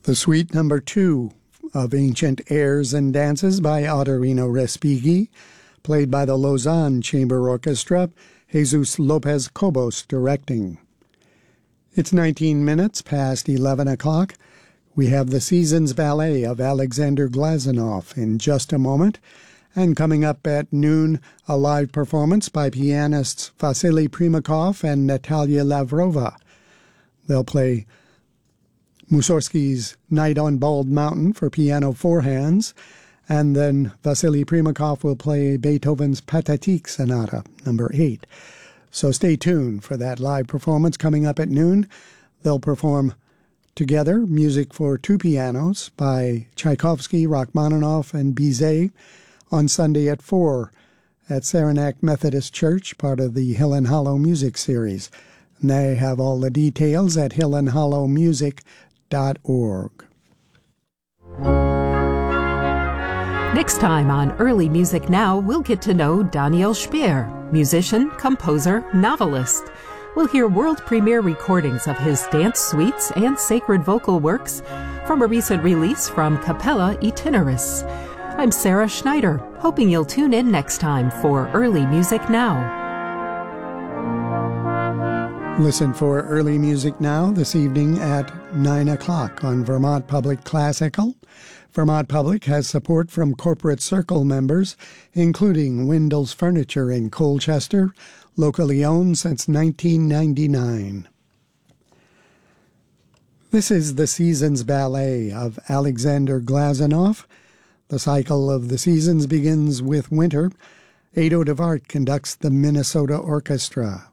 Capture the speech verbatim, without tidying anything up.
The Suite Number Two of Ancient Airs and Dances by Ottorino Respighi, played by the Lausanne Chamber Orchestra, Jesus Lopez Cobos directing. It's nineteen minutes past eleven o'clock. We have the Seasons Ballet of Alexander Glazunov in just a moment, and coming up at noon, a live performance by pianists Vasily Primakov and Natalia Lavrova. They'll play Mussorgsky's Night on Bald Mountain for piano four hands, and then Vasily Primakov will play Beethoven's Pathetique Sonata, number eight. So stay tuned for that live performance coming up at noon. They'll perform together music for two pianos by Tchaikovsky, Rachmaninoff, and Bizet on Sunday at four at Saranac Methodist Church, part of the Hill and Hollow Music Series. And they have all the details at hill and hollow music dot org. Next time on Early Music Now, we'll get to know Daniel Speer, musician, composer, novelist. We'll hear world premiere recordings of his dance suites and sacred vocal works from a recent release from Capella Itineris. I'm Sarah Schneider, hoping you'll tune in next time for Early Music Now. Listen for Early Music Now this evening at nine o'clock on Vermont Public Classical. Vermont Public has support from Corporate Circle members, including Windell's Furniture in Colchester, locally owned since nineteen ninety-nine. This is the Seasons Ballet of Alexander Glazunov. The cycle of the seasons begins with winter. Ado de Wart conducts the Minnesota Orchestra.